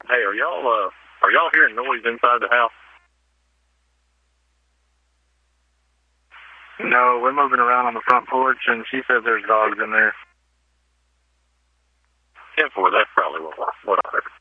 Hey, are y'all hearing noise inside the house? No, we're moving around on the front porch, and she said there's dogs in there. 10-4, that's probably what I heard.